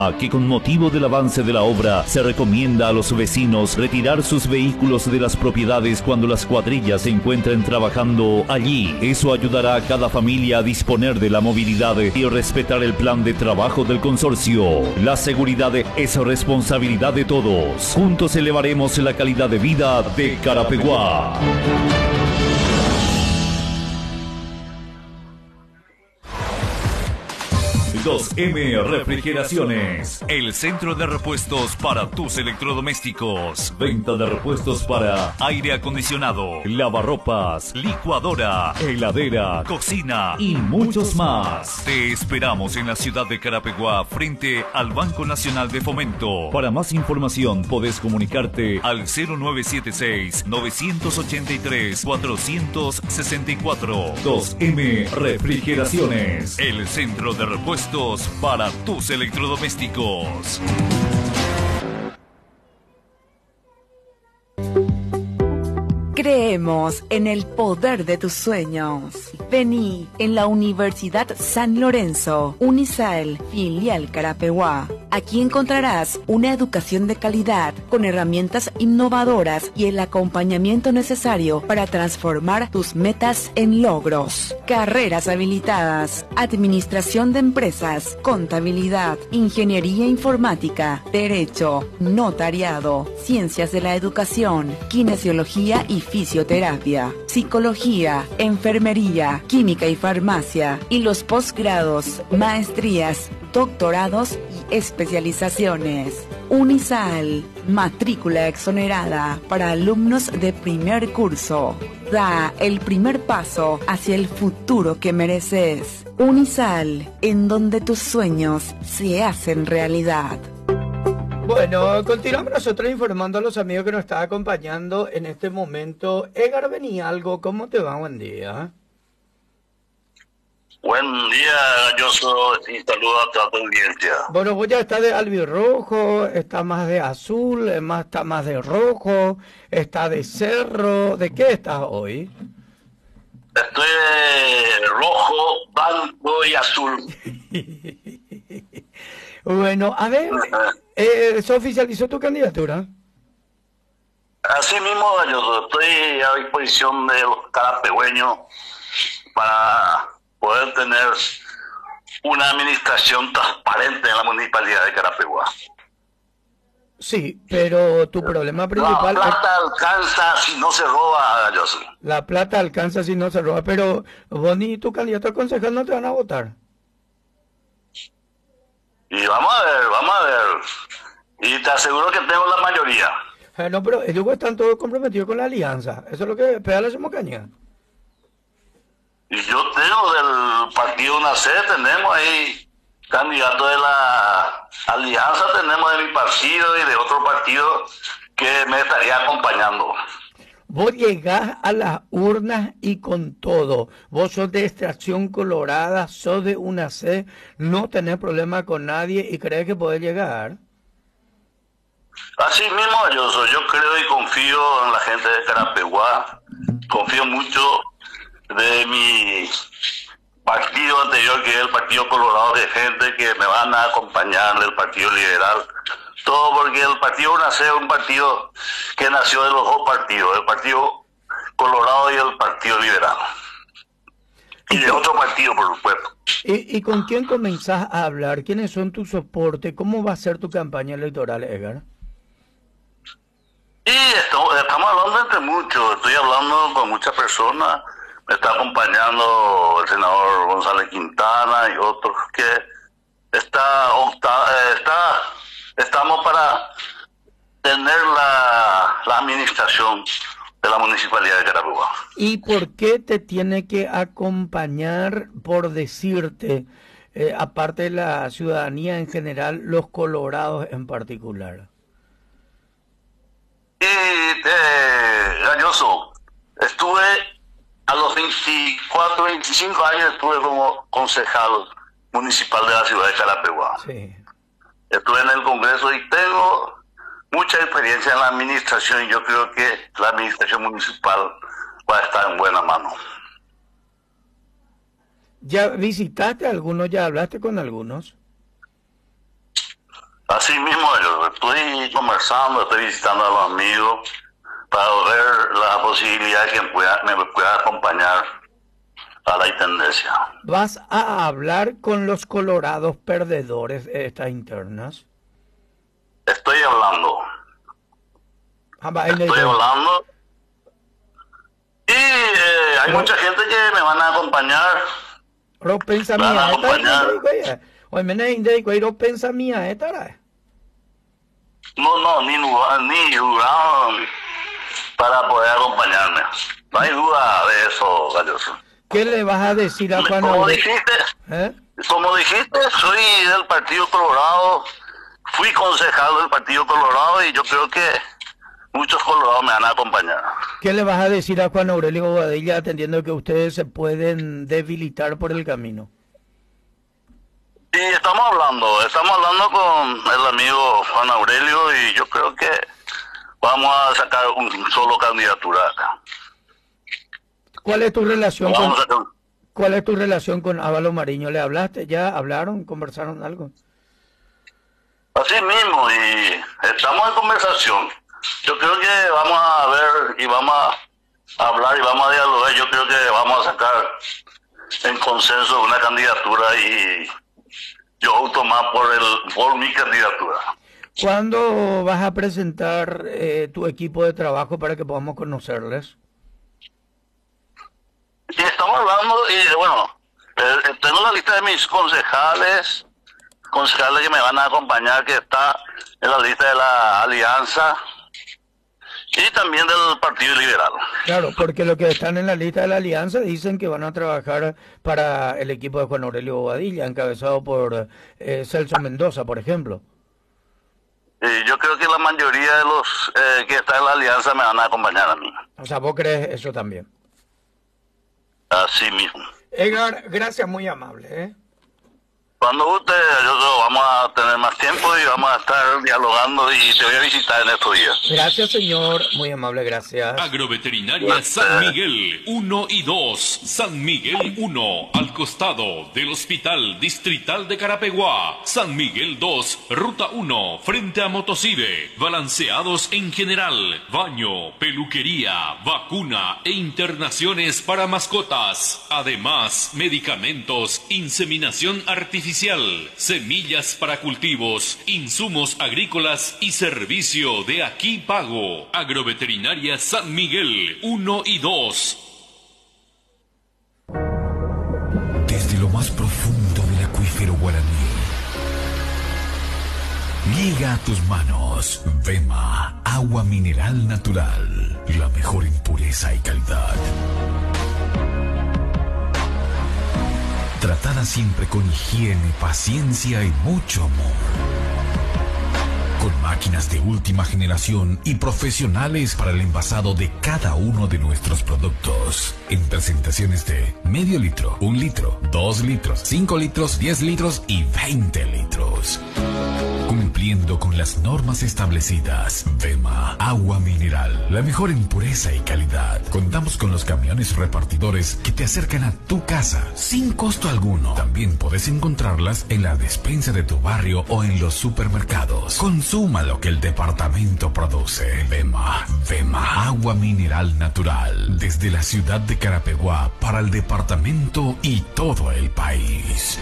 Que con motivo del avance de la obra se recomienda a los vecinos retirar sus vehículos de las propiedades cuando las cuadrillas se encuentren trabajando allí. Eso ayudará a cada familia a disponer de la movilidad y respetar el plan de trabajo del consorcio. La seguridad es responsabilidad de todos. Juntos elevaremos la calidad de vida de Carapeguá. ...2M Refrigeraciones, el centro de repuestos para tus electrodomésticos. Venta de repuestos para aire acondicionado, lavarropas, licuadora, heladera, cocina y muchos más. Te esperamos en la ciudad de Carapeguá, frente al Banco Nacional de Fomento. Para más información podés comunicarte al 0976-983-464. 2M Refrigeraciones, el centro de repuestos para tus electrodomésticos. Creemos en el poder de tus sueños. Vení en la Universidad San Lorenzo, Unisael, filial Carapeguá. Aquí encontrarás una educación de calidad con herramientas innovadoras y el acompañamiento necesario para transformar tus metas en logros. Carreras habilitadas: administración de empresas, contabilidad, ingeniería informática, derecho, notariado, ciencias de la educación, kinesiología y fisioterapia, psicología, enfermería, química y farmacia, y los posgrados, maestrías, doctorados y especializaciones. Unisal, matrícula exonerada para alumnos de primer curso. Da el primer paso hacia el futuro que mereces. Unisal, en donde tus sueños se hacen realidad. Bueno, continuamos nosotros informando a los amigos que nos están acompañando en este momento. Edgar Benialgo, ¿cómo te va? Buen día. Buen día, Galloso, y saludos a toda tu audiencia. Bueno, vos ya estás de albirrojo, está más de azul, está más de rojo, está de cerro. ¿De qué estás hoy? Estoy de rojo, blanco y azul. Bueno, a ver, ¿se oficializó tu candidatura? Así mismo, Galloso, estoy a disposición de los carapegüeños para poder tener una administración transparente en la municipalidad de Carapeguá. Sí, pero tu problema principal... La plata alcanza si no se roba, Galloso. La plata alcanza si no se roba, pero vos ni tu candidato a concejal no te van a votar. Y vamos a ver. Y te aseguro que tengo la mayoría. No, pero ellos están todos comprometidos con la alianza. Eso es lo que pega la Semocaña. Y yo tengo del partido Nacer, tenemos ahí candidatos de la alianza, tenemos de mi partido y de otro partido que me estaría acompañando. Vos llegás a las urnas y con todo. Vos sos de Extracción Colorada, sos de UNACE, no tenés problema con nadie y crees que podés llegar. Así mismo, yo creo y confío en la gente de Carapeguá, confío mucho de mi partido anterior, que es el Partido Colorado, de gente que me van a acompañar del Partido Liberal. Todo porque el Partido UNACE es un partido que nació de los dos partidos, el Partido Colorado y el Partido Liberal. Y de otro partido, por supuesto. ¿Y con quién comenzás a hablar? ¿Quiénes son tus soportes? ¿Cómo va a ser tu campaña electoral, Edgar? Y estamos hablando entre muchos, estoy hablando con muchas personas. Me está acompañando el senador González Quintana y otros que estamos para tener la administración de la Municipalidad de Carapeguá. ¿Y por qué te tiene que acompañar, por decirte, aparte de la ciudadanía en general, los colorados en particular? Galloso, estuve a los 24, 25 años, estuve como concejal municipal de la ciudad de Carapeguá. Sí. Estuve en el Congreso y tengo mucha experiencia en la administración y yo creo que la administración municipal va a estar en buena mano. ¿Ya visitaste a algunos? ¿Ya hablaste con algunos? Así mismo yo estoy conversando, estoy visitando a los amigos para ver la posibilidad de que me pueda acompañar a la intendencia. ¿Vas a hablar con los colorados perdedores de estas internas? Estoy hablando. Estoy hablando. Y hay mucha gente que me van a acompañar. No pensa mía, No, ni jugaron para poder acompañarme. No hay duda de eso, Galloso. ¿Qué le vas a decir a Juan Aurelio? Como dijiste, soy del Partido Colorado, fui concejal del Partido Colorado y yo creo que muchos colorados me van a acompañar. ¿Qué le vas a decir a Juan Aurelio Bobadilla atendiendo que ustedes se pueden debilitar por el camino? Sí, estamos hablando con el amigo Juan Aurelio y yo creo que vamos a sacar un solo candidatura acá. ¿Cuál es tu relación con Ávalo Mariño? ¿Le hablaste? ¿Ya hablaron? ¿Conversaron algo? Así mismo, y estamos en conversación. Yo creo que vamos a ver y vamos a hablar y vamos a dialogar. Yo creo que vamos a sacar en consenso una candidatura y yo opto más por mi candidatura. ¿Cuándo vas a presentar tu equipo de trabajo para que podamos conocerles? Y estamos hablando, y bueno, tengo la lista de mis concejales que me van a acompañar, que está en la lista de la Alianza y también del Partido Liberal. Claro, porque los que están en la lista de la Alianza dicen que van a trabajar para el equipo de Juan Aurelio Bobadilla, encabezado por Celso Mendoza, por ejemplo. Y yo creo que la mayoría de los que están en la Alianza me van a acompañar a mí. O sea, ¿vos crees eso también? Así mismo. Edgar, gracias, muy amable, Cuando guste, vamos a tener más tiempo y vamos a estar dialogando y te voy a visitar en estos días. Gracias, señor. Muy amable, gracias. Agroveterinaria San Miguel 1 y 2. San Miguel 1, al costado del Hospital Distrital de Carapeguá. San Miguel 2, Ruta 1, frente a Motosive. Balanceados en general. Baño, peluquería, vacuna e internaciones para mascotas. Además, medicamentos, inseminación artificial, semillas para cultivos, insumos agrícolas y servicio de aquí pago. Agroveterinaria San Miguel 1 y 2. Desde lo más profundo del acuífero guaraní llega a tus manos Vema, agua mineral natural, la mejor en pureza y calidad. Tratada siempre con higiene, paciencia y mucho amor. Con máquinas de última generación y profesionales para el envasado de cada uno de nuestros productos. En presentaciones de medio litro, 1 litro, 2 litros, 5 litros, 10 litros y 20 litros. Cumpliendo con las normas establecidas. Vema, agua mineral, la mejor en pureza y calidad. Contamos con los camiones repartidores que te acercan a tu casa sin costo alguno. También puedes encontrarlas en la despensa de tu barrio o en los supermercados. Consuma lo que el departamento produce. Vema, agua mineral natural. Desde la ciudad de Carapeguá para el departamento y todo el país.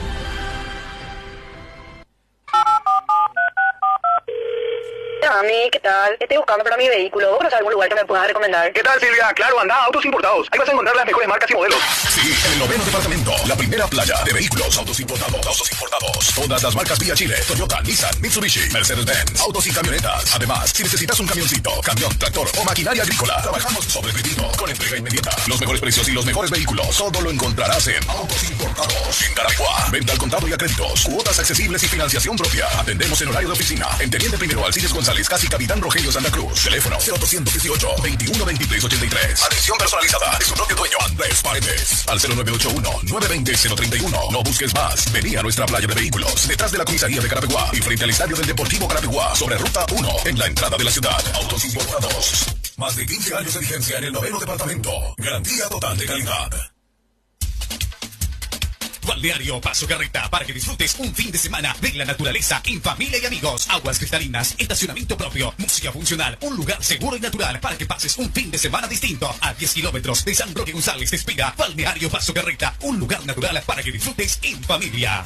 Mami, ¿qué tal? Estoy buscando para mi vehículo. ¿Vos conoces algún lugar que me puedas recomendar? ¿Qué tal, Silvia? Claro, anda, Autos Importados. Ahí vas a encontrar las mejores marcas y modelos. Sí, en el 9º departamento, la primera playa de vehículos autos importados. Todas las marcas vía Chile, Toyota, Nissan, Mitsubishi, Mercedes-Benz, autos y camionetas. Además, si necesitas un camioncito, camión, tractor o maquinaria agrícola, trabajamos sobre pedido con entrega inmediata. Los mejores precios y los mejores vehículos, todo lo encontrarás en Autos Importados. En Carapeguá, venta al contado y a créditos, cuotas accesibles y financiación propia. Atendemos en horario de oficina. En Teniente Primero Alcides González, casi Capitán Rogelio Santa Cruz. Teléfono 0818-212383. Atención personalizada de su propio dueño, Andrés Paredes. Al 0981-920-031. No busques más. Vení a nuestra playa de vehículos, detrás de la comisaría de Carapeguá y frente al estadio del Deportivo Carapeguá, sobre Ruta 1, en la entrada de la ciudad. Autos Importados. Más de 15 años de vigencia en el 9º departamento. Garantía total de calidad. Balneario Paso Carreta, para que disfrutes un fin de semana de la naturaleza en familia y amigos. Aguas cristalinas, estacionamiento propio, música funcional, un lugar seguro y natural para que pases un fin de semana distinto. A 10 kilómetros de San Roque González te espera Balneario Paso Carreta, un lugar natural para que disfrutes en familia.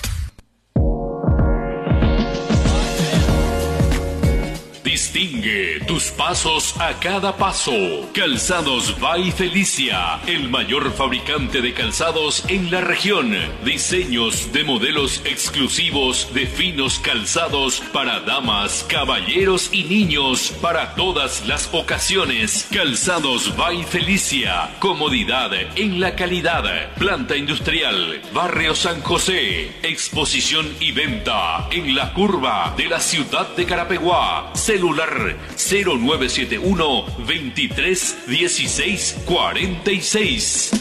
Distingue tus pasos a cada paso. Calzados by Felicia, el mayor fabricante de calzados en la región. Diseños de modelos exclusivos de finos calzados para damas, caballeros y niños para todas las ocasiones. Calzados by Felicia, comodidad en la calidad. Planta industrial, Barrio San José. Exposición y venta en la curva de la ciudad de Carapeguá. Celular 0971 23 16 46.